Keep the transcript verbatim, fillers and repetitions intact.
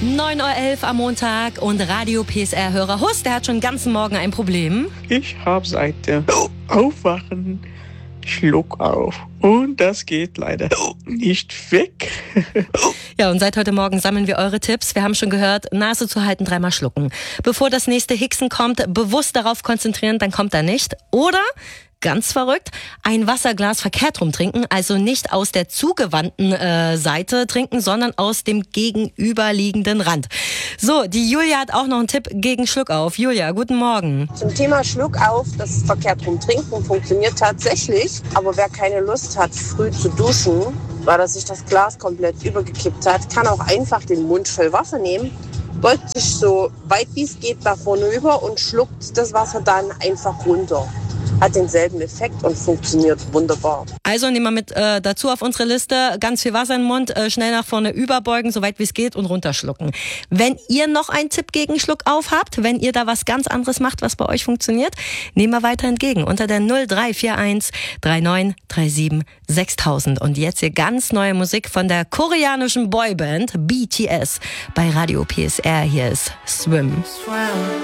neun Uhr elf am Montag und Radio P S R-Hörer Hus, der hat schon den ganzen Morgen ein Problem. Ich habe seit dem Aufwachen Schluck auf und das geht leider nicht weg. Ja, und seit heute Morgen sammeln wir eure Tipps. Wir haben schon gehört, Nase zu halten, dreimal schlucken. Bevor das nächste Hicksen kommt, bewusst darauf konzentrieren, dann kommt er nicht. Oder, ganz verrückt, ein Wasserglas verkehrt rum trinken, also nicht aus der zugewandten äh, Seite trinken, sondern aus dem gegenüberliegenden Rand. So, die Julia hat auch noch einen Tipp gegen Schluckauf. Julia, guten Morgen. Zum Thema Schluckauf, das verkehrt rum trinken funktioniert tatsächlich, aber wer keine Lust hat, früh zu duschen, weil er sich das Glas komplett übergekippt hat, kann auch einfach den Mund voll Wasser nehmen, beugt sich so weit wie es geht nach vorne über und schluckt das Wasser dann einfach runter. Hat denselben Effekt und funktioniert wunderbar. Also nehmen wir mit äh, dazu auf unsere Liste, ganz viel Wasser im Mund, äh, schnell nach vorne überbeugen, so weit wie es geht und runterschlucken. Wenn ihr noch einen Tipp gegen Schluckauf habt, wenn ihr da was ganz anderes macht, was bei euch funktioniert, nehmen wir weiter entgegen unter der null drei vier eins drei neun drei sieben sechstausend. Und jetzt hier ganz neue Musik von der koreanischen Boyband B T S bei Radio P S R. Hier ist Swim.